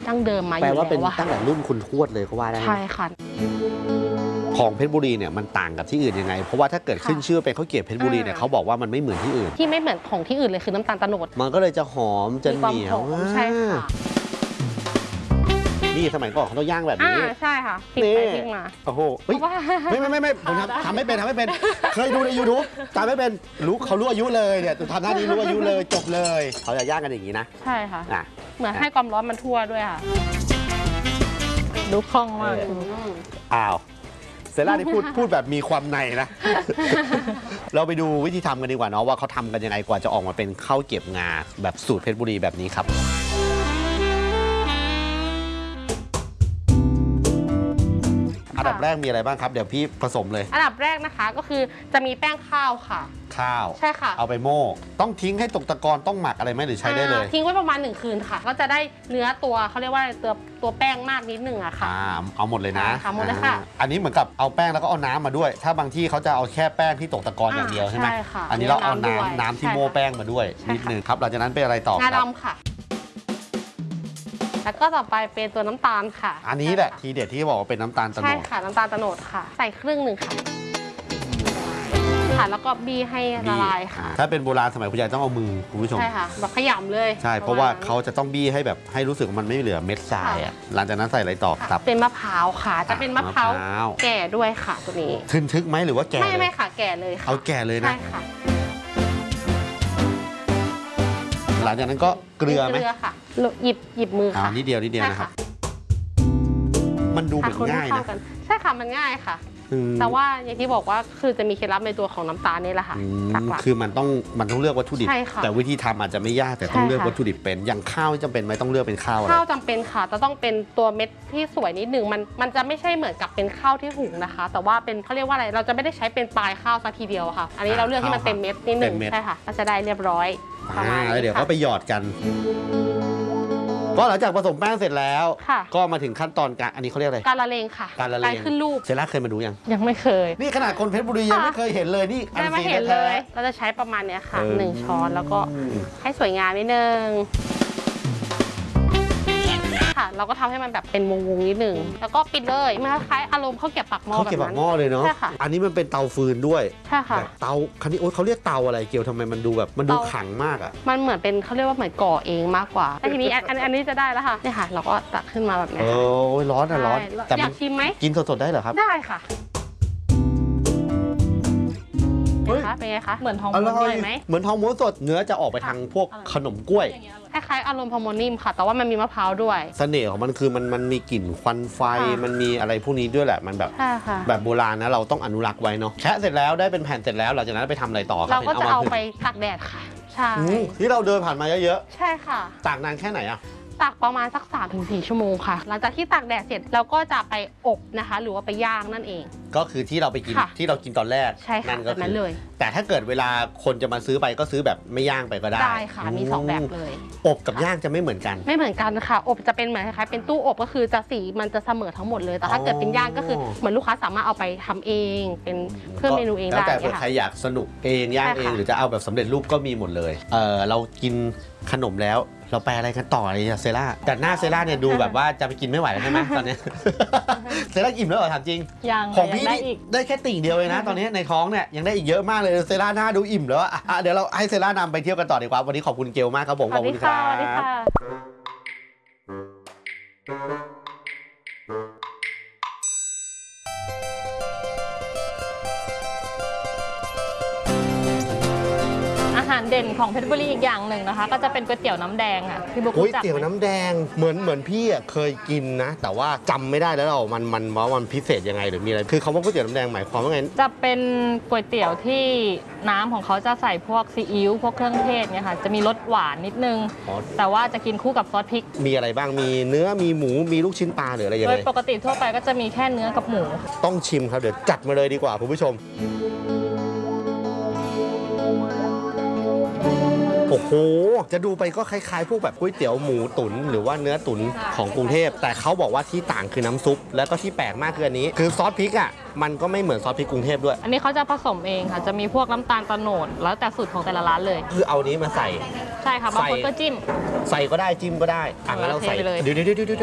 ดั้งเดิมมาอยู่แล้วแปลว่าเป็นตั้งแต่รุ่นคุณทวดเลยก็ว่าได้ใช่ค่ะของเพชรบุรีเนี่ยมันต่างกับที่อื่นยังไงเพราะว่าถ้าเกิดขึ้นชื่อเป็นข้าวเกรี๊ยวเพชรบุรีเนี่ยเขาบอกว่ามันไม่เหมือนที่อื่นที่ไม่เหมือนของที่อื่นเลยคือน้ำตาลโตนดมันก็เลยจะหอมจะเหนียวใช่ค่ะนี่สมัยก่อนเขาต้องย่างแบบนี้ใช่ค่ะติดไปติดมาโอ้โหไม่ผมทำไม่เป็นเคยดูใน YouTube จำไม่เป็นเขารู้อายุเลยเนี่ยทำหน้านี้รู้อายุเลยจบเลยเขาจะย่างกันอย่างนี้นะใช่ค่ะเหมือนให้ความร้อนมันทั่วด้วยค่ะดูคล่องมากอ้าวเซล่าที่พูดแบบมีความในนะ เราไปดูวิธีทำกันดีกว่าเนาะว่าเขาทำกันยังไงกว่าจะออกมาเป็นข้าวเกรี๊ยวงาแบบสูตรเพชรบุรีแบบนี้ครับอันดับแรกมีอะไรบ้างครับเดี๋ยวพี่ผสมเลยอันดับแรกนะคะก็คือจะมีแป้งข้าวค่ะข้าวใช่ค่ะเอาไปโม่ต้องทิ้งให้ตกตะกอนต้องหมักอะไรไหมหรือใช้ได้เลยทิ้งไว้ประมาณ1 คืนค่ะก็จะได้เนื้อตัวเขาเรียกว่าตัวแป้งมากนิดนึงอะค่ะเอาหมดเลยนะหมดเลยค่ะอันนี้เหมือนกับเอาแป้งแล้วก็เอาน้ำมาด้วยถ้าบางที่เขาจะเอาแค่แป้งที่ตกตะกอนอย่างเดียวใช่ไหมอันนี้เราเอาน้ำที่โม่แป้งมาด้วยนิดนึงครับหลังจากนั้นเป็นอะไรต่องาดำค่ะแล้วก็ต่อไปเป็นตัวน้ำตาลค่ะอันนี้แหละทีเด็ดที่บอกว่าเป็นน้ำตาลโตนดใช่ค่ะน้ำตาลโตนดค่ะใส่ครึ่งหนึ่งค่ะแล้วก็บี้ให้ละลายค่ะถ้าเป็นโบราณสมัยคุณยายต้องเอามือคุณผู้ชมใช่ค่ะแบบขยำเลยใช่เพราะว่าเขาจะต้องบี้ให้แบบให้รู้สึกว่ามันไม่เหลือเม็ดทรายอ่ะหลังจากนั้นใส่อะไรต่อครับเป็นมะพร้าวค่ะจะเป็นมะพร้าวแก่ด้วยค่ะตัวนี้ทึกไหมหรือว่าแก่ไม่ค่ะแก่เลยค่ะเอาแก่เลยนะใช่ค่ะหลังจากนั้นก็เกลือไหมเกลือค่ะหยิบมือค่ะนิดเดียวนะครับมันดูเหมือนง่ายนะใช่ค่ะมันง่ายค่ะแต่ว่าอย่างที่บอกว่าคือจะมีเคล็ดลับในตัวของน้ำตาลนี่แหละค่ะคือมันต้องเลือกวัตถุดิบแต่วิธีทำอาจจะไม่ยากแต่ต้องเลือกวัตถุดิบเป็นอย่างข้าวจำเป็นไหมต้องเลือกเป็นข้าวอะไรข้าวจำเป็นค่ะแต่ต้องเป็นตัวเม็ดที่สวยนิดนึงมันจะไม่ใช่เหมือนกับเป็นข้าวที่หุงนะคะแต่ว่าเป็นเขาเรียกว่าอะไรเราจะไม่ได้ใช้เป็นปลายข้าวซะทีเดียวค่ะอันนี้เราเลือกที่มันเต็มเม็ดนิดนึงใช่ค่ะก็จะได้เรียบร้อยแล้วเดี๋ยวก็ไปหยอดกันก็หลังจากผสมแป้งเสร็จแล้วก็มาถึงขั้นตอนการอันนี้เขาเรียกอะไรการละเลงค่ะการขึ้นรูปเซล่าเคยมาดูยังไม่เคยนี่ขนาดคนเพชรบุรียังไม่เคยเห็นเลยนี่อันไม่เห็นเลยเราจะใช้ประมาณนี้ค่ะ1 ช้อนแล้วก็ให้สวยงามนิดนึงค่ะเราก็ทำให้มันแบบเป็นวงนิดนึงแล้วก็ปิดเลยมันคล้ายอารมณ์ข้าวเกรี๊ยวปากหม้อแบบนั้นข้าวเกรี๊ยวปากหม้อเลยเนาะอันนี้มันเป็นเตาฟืนด้วยใช่ค่ะเตาคันนี้เขาเรียกเตาอะไรเกียวทำไมมันดูแบบมันดูขังมากอ่ะมันเหมือนเป็นเขาเรียกว่าเหมือนก่อเองมากกว่าแต่ทีนี้อันนี้จะได้แล้วค่ะนี่ค่ะเราก็ตักขึ้นมาแบบนี้โอ้ยร้อนแต่อยากชิมไหมกินสดๆได้เหรอครับได้ค่ะเป็นไงคะเหมือนทองม้วนไหมเหมือนทองม้วนสดเนื้อจะออกไปทางพวกขนมกล้วยคล้ายๆอารมณ์พอมนิ่มค่ะแต่ว่ามันมีมะพร้าวด้วยเสน่ห์ของมันคือมันมีกลิ่นควันไฟมันมีอะไรพวกนี้ด้วยแหละมันแบบโบราณนะเราต้องอนุรักษ์ไว้เนาะแค่เสร็จแล้วได้เป็นแผ่นเสร็จแล้วหลังจากนั้นไปทำอะไรต่อครับเราก็จะเอาไปตากแดดค่ะใช่ที่เราเดินผ่านมาเยอะๆใช่ค่ะตากนานแค่ไหนอะตากประมาณสัก 3-4 ชั่วโมงค่ะหลังจากที่ตากแดดเสร็จเราก็จะไปอบนะคะหรือว่าไปย่างนั่นเองก็คือที่เราไปกินที่เรากินตอนแรกใช่ค่ะแบบนั้นเลยแต่ถ้าเกิดเวลาคนจะมาซื้อไปก็ซื้อแบบไม่ย่างไปก็ได้ได้ค่ะมี2แบบเลยอบกับย่างจะไม่เหมือนกันค่ะอบจะเป็นเหมือนคล้ายๆเป็นตู้อบก็คือจะสีมันจะเสมอทั้งหมดเลยแต่ถ้าเกิดเป็นย่างก็คือเหมือนลูกค้าสามารถเอาไปทำเองเป็นเพื่อเมนูเองได้แล้วแต่เผื่อใครอยากสนุกเองย่างเองหรือจะเอาแบบสำเร็จรูปก็มีหมดเลยเรากินขนมแล้วเราไปอะไรกันต่อเลยเซล่าแต่หน้าเซล่าเนี่ยดูแบบว่าจะไปกินไม่ไหวแล้วใช่ไหมตอนนี้เซล่าอิ่มแล้วเหรอถามจริงของพี่ได้แค่ติ่งเดียวเลยนะตอนนี้ในท้องเนี่ยยังได้อีกเยอะมากเลยเซล่าหน้าดูอิ่มแล้วเดี๋ยวเราให้เซล่านำไปเที่ยวกันต่อดีกว่าวันนี้ขอบคุณเกลมากครับผมขอบคุณครับอาหารเด่นของเพชรบุรีอีกอย่างหนึ่งนะคะก็จะเป็นก๋วยเตี๋ยวน้ำแดงค่ะพี่บุ๊คก๋วยเตี๋ยวน้ำแดงเหมือนพี่เคยกินนะแต่ว่าจำไม่ได้แล้วมันพิเศษยังไงหรือมีอะไรคือคำว่าก๋วยเตี๋ยวน้ำแดงหมายความว่าไงจะเป็นก๋วยเตี๋ยวที่น้ำของเขาจะใส่พวกซีอิ๊วพวกเครื่องเทศเนี่ยค่ะจะมีรสหวานนิดนึงแต่ว่าจะกินคู่กับซอสพริกมีอะไรบ้างมีเนื้อมีหมูมีลูกชิ้นปลาหรืออะไรอย่างเงี้ยโดยปกติทั่วไปก็จะมีแค่เนื้อกับหมูต้องชิมครับเดี๋ยวจัดมาเลยดีกว่าคุณผู้ชมโอ้โหจะดูไปก็คล้ายๆพวกแบบก๋วยเตี๋ยวหมูตุ๋นหรือว่าเนื้อตุ๋นของกรุงเทพแต่เขาบอกว่าที่ต่างคือน้ำซุปแล้วก็ที่แปลกมากคืออันนี้คือซอสพริกอ่ะมันก็ไม่เหมือนซอสพริกกรุงเทพด้วยอันนี้เขาจะผสมเองค่ะจะมีพวกน้ำตาลโตนดแล้วแต่สูตรของแต่ละร้านเลยคือเอานี้มาใส่ใช่ค่ะบางคนก็จิ้มใส่ก็ได้จิ้มก็ได้งั้นเราใส่เดี๋ยว